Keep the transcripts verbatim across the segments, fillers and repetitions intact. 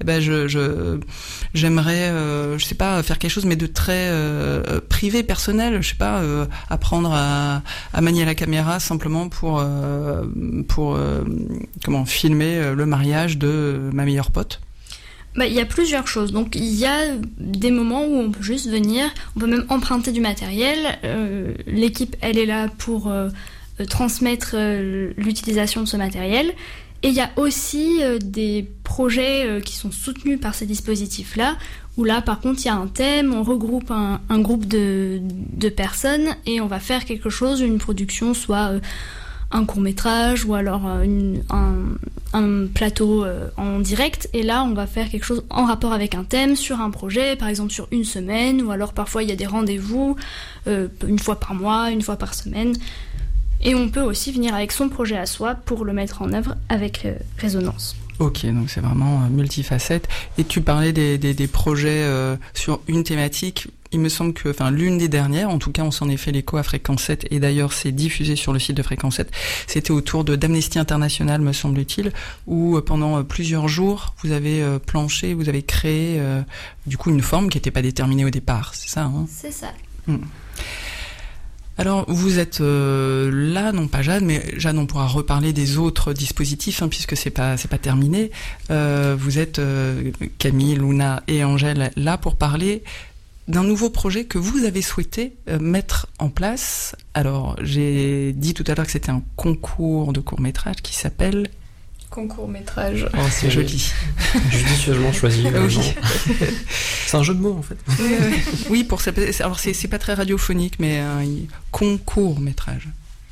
eh ben je, je j'aimerais, euh, je sais pas, faire quelque chose mais de très euh, privé, personnel. Je sais pas, euh, apprendre à, à manier la caméra simplement pour euh, pour euh, comment filmer le mariage de ma meilleure pote. Bah, il y a plusieurs choses. Donc, il y a des moments où on peut juste venir, on peut même emprunter du matériel. Euh, l'équipe, elle est là pour euh, transmettre euh, l'utilisation de ce matériel. Et il y a aussi euh, des projets euh, qui sont soutenus par ces dispositifs-là, où là, par contre, il y a un thème, on regroupe un, un groupe de, de personnes et on va faire quelque chose, une production, soit euh, un court-métrage ou alors euh, une, un, un plateau euh, en direct. Et là, on va faire quelque chose en rapport avec un thème, sur un projet, par exemple sur une semaine, ou alors parfois il y a des rendez-vous, euh, une fois par mois, une fois par semaine. Et on peut aussi venir avec son projet à soi pour le mettre en œuvre avec euh, Résonance. Ok, donc c'est vraiment euh, multifacette. Et tu parlais des, des, des projets euh, sur une thématique. Il me semble que, enfin, l'une des dernières, en tout cas, on s'en est fait l'écho à Fréquence sept, et d'ailleurs, c'est diffusé sur le site de Fréquence sept. C'était autour de d'Amnesty International, me semble-t-il, où euh, pendant euh, plusieurs jours, vous avez euh, planché, vous avez créé, euh, du coup, une forme qui n'était pas déterminée au départ. C'est ça, hein ? C'est ça. Hmm. Alors, vous êtes euh, là, non pas Jeanne, mais Jeanne, on pourra reparler des autres dispositifs, hein, puisque c'est pas c'est pas terminé. Euh, vous êtes euh, Camille, Luna et Angèle là pour parler d'un nouveau projet que vous avez souhaité euh, mettre en place. Alors, j'ai dit tout à l'heure que c'était un concours de court-métrage qui s'appelle... Concours métrage. Oh, c'est oui. Joli. Judicieusement choisi. Oui. C'est un jeu de mots, en fait. Oui, oui. Oui, pour ça. Alors, c'est, c'est pas très radiophonique, mais un concours métrage.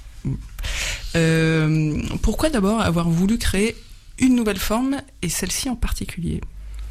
Euh, pourquoi d'abord avoir voulu créer une nouvelle forme, et celle-ci en particulier ?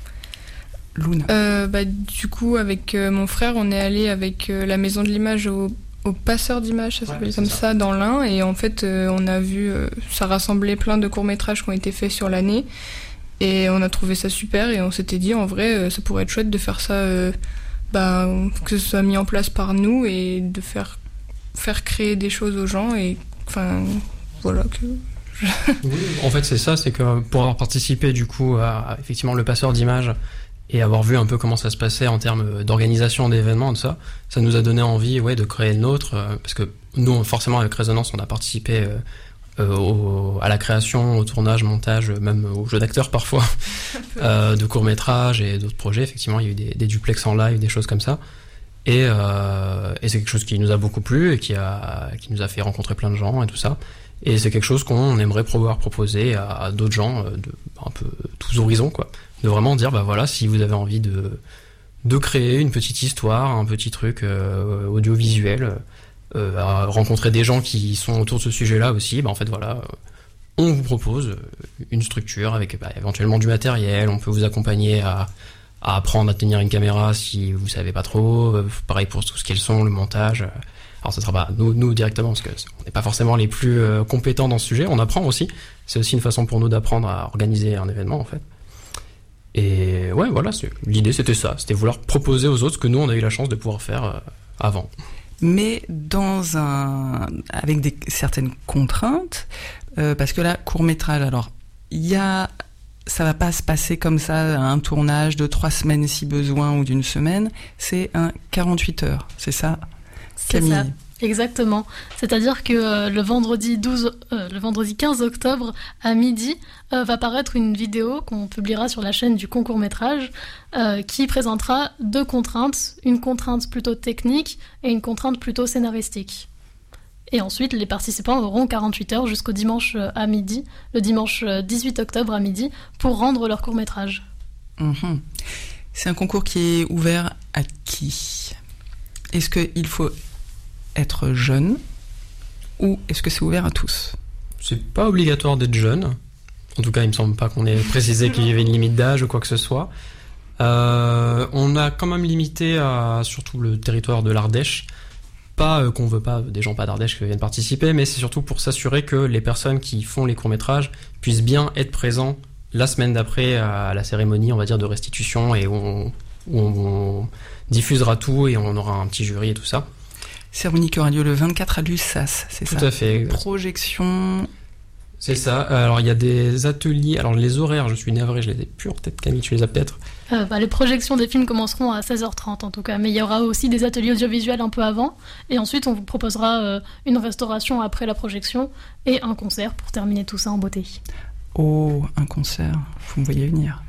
Luna. Euh, bah, du coup, avec euh, mon frère, on est allé avec euh, la Maison de l'Image au au Passeur d'images, ça s'appelle ouais, comme ça. ça, dans l'Ain, et en fait, euh, on a vu, euh, ça rassemblait plein de courts-métrages qui ont été faits sur l'année, et on a trouvé ça super, et on s'était dit, en vrai, euh, ça pourrait être chouette de faire ça, euh, bah, que ce soit mis en place par nous, et de faire, faire créer des choses aux gens, et enfin, voilà, que... Oui, en fait, c'est ça, c'est que pour avoir participé, du coup, à, à effectivement, le Passeur d'images, et avoir vu un peu comment ça se passait en termes d'organisation d'événements, de ça, ça nous a donné envie, ouais, de créer le nôtre, euh, parce que nous, forcément, avec Résonance, on a participé euh, euh, au, à la création, au tournage, montage, même au jeu d'acteurs parfois, euh, de courts-métrages et d'autres projets. Effectivement, il y a eu des, des duplex en live, des choses comme ça. Et, euh, et c'est quelque chose qui nous a beaucoup plu et qui, a, qui nous a fait rencontrer plein de gens et tout ça. Et c'est quelque chose qu'on aimerait pouvoir proposer à, à d'autres gens, euh, de un peu tous horizons, quoi. De vraiment dire, bah voilà, si vous avez envie de, de créer une petite histoire, un petit truc euh, audiovisuel, euh, à rencontrer des gens qui sont autour de ce sujet-là aussi, bah en fait voilà, on vous propose une structure avec bah, éventuellement du matériel, on peut vous accompagner à, à apprendre à tenir une caméra si vous savez pas trop, euh, pareil pour tout ce qui est le son, le montage. Alors ça sera pas nous, nous directement, parce qu'on n'est pas forcément les plus euh, compétents dans ce sujet, on apprend aussi, c'est aussi une façon pour nous d'apprendre à organiser un événement en fait. Et ouais, voilà, c'est, l'idée c'était ça, c'était vouloir proposer aux autres ce que nous on a eu la chance de pouvoir faire euh, avant. Mais dans un, avec des certaines contraintes, euh, parce que là, court-métrage, alors, il y a, ça va pas se passer comme ça, un tournage de trois semaines si besoin ou d'une semaine, c'est un quarante-huit heures, c'est ça, Camille ? C'est ça. Exactement. C'est-à-dire que euh, le vendredi douze, euh, le vendredi quinze octobre à midi euh, va paraître une vidéo qu'on publiera sur la chaîne du concours métrage euh, qui présentera deux contraintes, une contrainte plutôt technique et une contrainte plutôt scénaristique. Et ensuite, les participants auront quarante-huit heures jusqu'au dimanche à midi, le dimanche dix-huit octobre à midi, pour rendre leur court métrage. Mmh. C'est un concours qui est ouvert à qui ? Est-ce qu'il faut être jeune, ou est-ce que c'est ouvert à tous ? C'est pas obligatoire d'être jeune. En tout cas, il me semble pas qu'on ait précisé qu'il y avait une limite d'âge ou quoi que ce soit. Euh, on a quand même limité à surtout le territoire de l'Ardèche. Pas euh, qu'on veut pas des gens pas d'Ardèche qui viennent participer, mais c'est surtout pour s'assurer que les personnes qui font les courts-métrages puissent bien être présents la semaine d'après à la cérémonie, on va dire, de restitution, et où on, où on diffusera tout et on aura un petit jury et tout ça. Cérémonie qui aura lieu le vingt-quatre à l'U S A S, c'est Tout ça ? à fait. Projection C'est ça. Alors, il y a des ateliers. Alors, les horaires, je suis navré, je les ai plus en tête. Camille, tu les as peut-être. Euh, bah, les projections des films commenceront à seize heures trente en tout cas, mais il y aura aussi des ateliers audiovisuels un peu avant, et ensuite on vous proposera euh, une restauration après la projection et un concert pour terminer tout ça en beauté. Oh, un concert, vous me voyez venir.